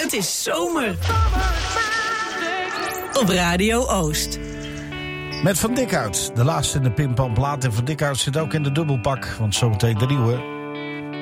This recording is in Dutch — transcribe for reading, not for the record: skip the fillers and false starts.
Het is zomer. Op Radio Oost. Met Van Dikhout, de laatste in de Pim Pam plaat. En Van Dikhout zit ook in de dubbelpak, want zometeen de nieuwe.